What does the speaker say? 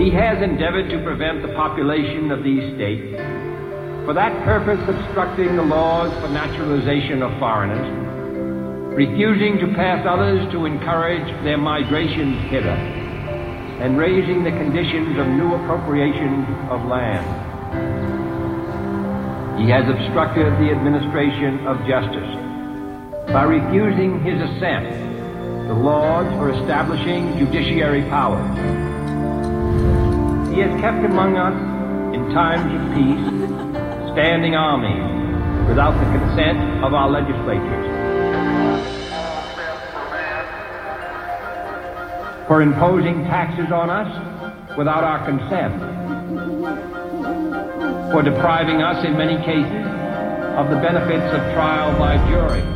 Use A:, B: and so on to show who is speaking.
A: He has endeavored to prevent the population of these states, for that purpose obstructing the laws for naturalization of foreigners, refusing to pass others to encourage their migrations hither, and raising the conditions of new appropriation of land. He has obstructed the administration of justice by refusing his assent to laws for establishing judiciary powers. He has kept among us, in times of peace, standing armies without the consent of our legislatures, for imposing taxes on us without our consent, for depriving us in many cases of the benefits of trial by jury,